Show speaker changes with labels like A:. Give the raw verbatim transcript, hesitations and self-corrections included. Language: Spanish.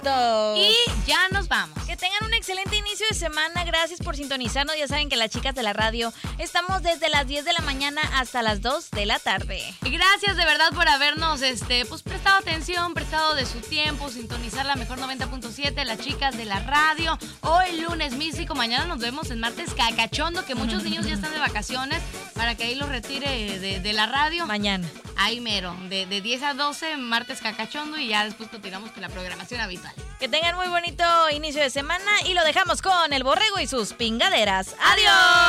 A: Correcto.
B: Y ya nos vamos.
A: Que tengan un excelente inicio de semana. Gracias por sintonizarnos. Ya saben que las chicas de la radio estamos desde las diez de la mañana hasta las dos de la tarde.
B: Y gracias de verdad por habernos este, pues, prestado atención, prestado de su tiempo, sintonizar la mejor noventa punto siete, las chicas de la radio. Hoy lunes místico, mañana nos vemos en martes cacachondo, que muchos niños ya están de vacaciones para que ahí los retire de, de la radio.
A: Mañana.
B: Ahí mero, de, de diez a doce, martes cacachondo, y ya después continuamos con la programación habitual.
A: Que tengan muy bonito inicio de semana y lo dejamos con el borrego y sus pingaderas. ¡Adiós!